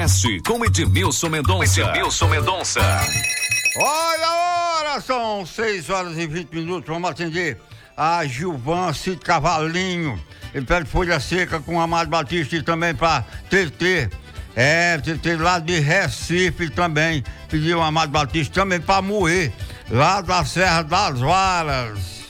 Com Edmilson Mendonça. Olha a hora, são 6h20. Vamos atender a Gilvan Cid Cavalinho. Ele pede folha seca com Amado Batista e também para TT. TT lá de Recife também. Pediu Amado Batista também para moer, lá da Serra das Varas.